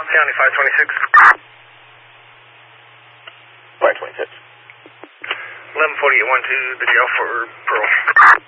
County 526. 526. 1148, 1 to the jail for Pearl.